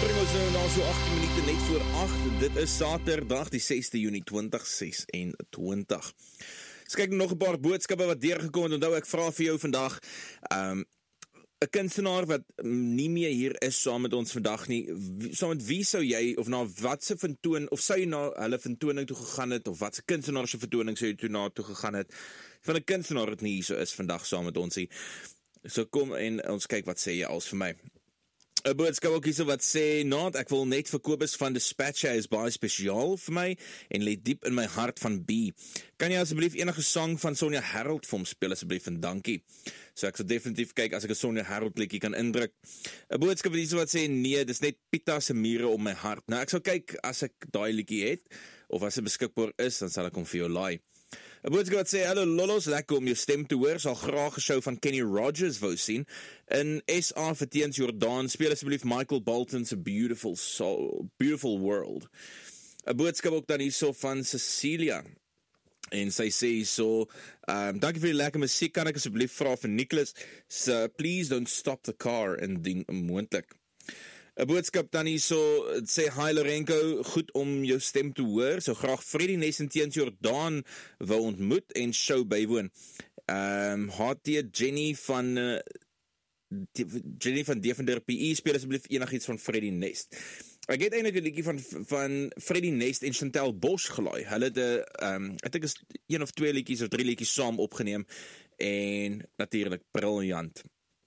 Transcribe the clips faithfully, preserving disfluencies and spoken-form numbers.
bring ons nou na so agttien minute net voor agt. Dit is Saterdag die sesde Junie twintig ses-en-twintig. Ons kyk nog 'n paar boodskappe wat deurgekom het. Onthou ek vra vir jou vandag, um, 'n kunstenaar wat nie meer hier is saam met ons vandag nie, saam met wie sou jy, of na wat se vertoon, of sou jy na hulle vertoning toe gegaan het, of wat se kunstenaar se vertoning sou jy toe na toe gegaan het, van 'n kunstenaar wat nie hier so is vandag saam met ons nie. So kom en ons kyk wat sê jy als vir my. 'n boodskap ook hier wat sê, Naat, ek wil net vir Kobus van Dispatch, hy is baie spesiaal vir my en lê diep in my hart van B. Kan jy asseblief enige sang van Sonja Harold vir hom speel asseblief en dankie. So ek sal definitief kyk as ek 'n Sonja Harold liedjie kan indruk. 'n boodskap hier wat sê, nee, dis net Pita se mure om my hart. Nou ek sal kyk as ek daai liedjie het of as dit beskikbaar is, dan sal ek hom vir jou laai. 'n boodskap wat sê, hallo Lollos, lekker om jou stem te hoor, sal graag 'n show van Kenny Rogers wou sien. In S A vir teens Jordaan, speel asseblief Michael Bolton se Beautiful Soul, Beautiful World. 'n boodskap ook dan hierso van Cecilia. En sy sê so, um, dankie vir die lekker musiek, kan ek asseblief vra vir Nicholas, so, please don't stop the car, indien moontlik. 'n boodskap dan hier so, sê, hi Lorenko, goed om jou stem te hoor, so graag Freddie Ness en teens Jordaan wou ontmoet en show bywoon. Um, H T Jenny van uh, Jenny van Deventer P I, speel asseblief enigiets van Freddie Ness. Ek het eintlik 'n liedjie van, van Freddie Ness en Chantel Bosch gelaai. Hulle het 'n, um, ek dink is een of twee liedjies of drie liedjies saam opgeneem en natuurlik briljant.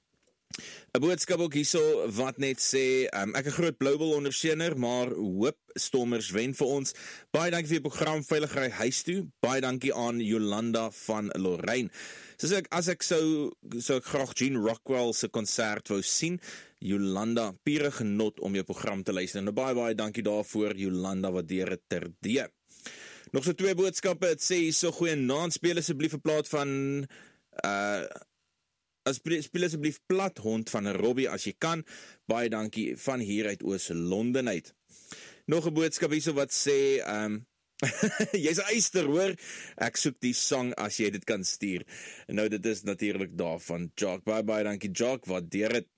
'n boodskap ook hierso wat net sê, um, ek 'n groot Blouwel ondersteuner, maar hoop Stormers wen vir ons. Baie dankie vir die program Veilig ry huis toe. Baie dankie aan Jolanda van Lorraine. So ek, as ek sou, sou ek graag Gene Rockwell se konsert wou sien. Jolanda, pure genot om jou program te luister. Nou baie baie dankie daarvoor, Jolanda, wat deur het terdee. Nog so twee boodskappe, het sê hier so, goeie naand, speel asseblief 'n plaat van uh speel asseblief Plat Hond van Robbie as jy kan. Baie dankie van hier uit Oos-London uit. Nog 'n boodskap hierso wat sê, um, jy's 'n eyster hoor, ek soek die sang as jy dit kan stuur. Nou dit is natuurlik daar van Jock. Baie baie dankie Jock, wat deur het.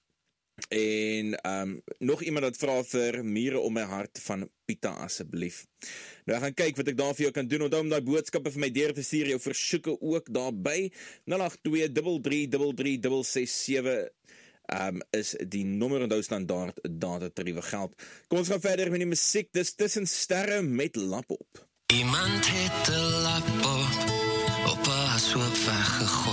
En um, nog iemand wat vra vir Mure om my hart van Pita asseblief. Nou ek gaan kyk wat ek daar vir jou kan doen. Onthou om daai boodskappe vir my deur te stuur, jou versoeke ook daarby. nul agt twee drie drie drie drie ses ses sewe um, is die nommer, onthou standaard data tariewe geld. Kom ons gaan verder met die musiek. Dis Tussen Sterre met Lap Op. Iemand het 'n lap op op 'n ashoop weggegooid.